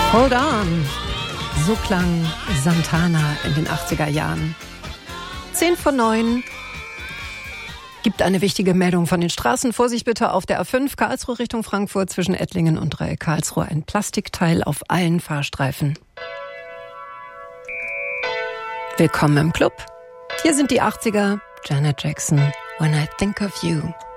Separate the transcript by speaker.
Speaker 1: Hold on. So klang Santana in den 80er Jahren. 8:50. Gibt eine wichtige Meldung von den Straßen. Vorsicht bitte auf der A5 Karlsruhe Richtung Frankfurt zwischen Ettlingen und Dreieck Karlsruhe. Ein Plastikteil auf allen Fahrstreifen. Willkommen im Club. Hier sind die 80er. Janet Jackson, When I Think of You.